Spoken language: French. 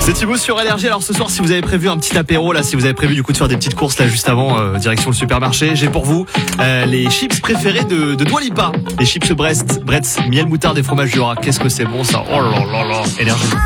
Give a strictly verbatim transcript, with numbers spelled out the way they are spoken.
C'est Thibaut sur L R G. Alors ce soir, si vous avez prévu un petit apéro, là, si vous avez prévu du coup de faire des petites courses là juste avant, euh, direction le supermarché, j'ai pour vous euh, les chips préférés de, de Dua Lipa. Les chips Brest, Bretz, miel, moutarde et fromage Jura. Qu'est-ce que c'est bon ça. Oh là là là. L R G.